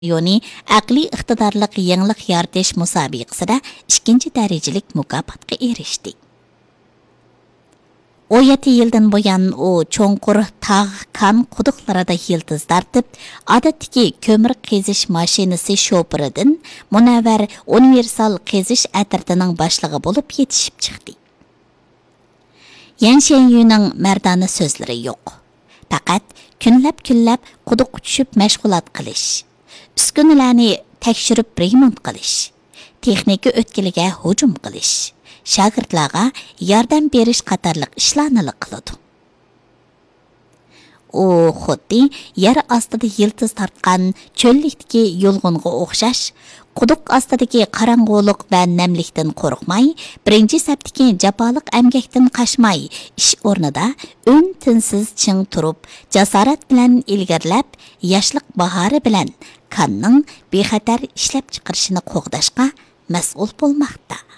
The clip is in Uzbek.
Yoni aqliy iqtidorliq yangilik yaratish musobaqasida 2 darajalik mukofotga erishdi. 17 yildan buyon u cho'nqur tog' kan quduqlarida yildiz tartib, odatdagi ko'mir qazish mashinasi shofiridan munavvar universal qazish atritining boshlig'i bo'lib yetishib chiqdi. Yan Shenyuning mardona so'zlari yo'q. Faqat kunlab quduq tushib mashg'ulot qilish, uskunalarni tekshirib remont qilish, texnika o'tkiliga hujum qilish, shogirdlarga yordam berish qatorliq ishlarni qiladi. U xuddi yer ostida yildiz tartgan cho'llikdagi yulg'unga o'xshash, quduq ostidagi qorong'ulik va namlikdan qo'rqmay, birinchi safdagi jafoliq amgakdan qashmay, ish o'rnida tinsiz ching turib, jasorat bilan ilgarilab, yoshlik bahori bilan kanning bexatar ishlab chiqarishini qo'g'dashga mas'ul bo'lmoqda.